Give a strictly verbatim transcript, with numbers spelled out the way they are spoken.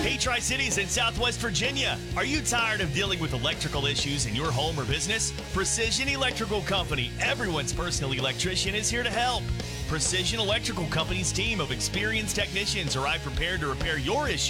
Hey, Tri-Cities in Southwest Virginia. Are you tired of dealing with electrical issues in your home or business? Precision Electrical Company, everyone's personal electrician, is here to help. Precision Electrical Company's team of experienced technicians arrive prepared to repair your issues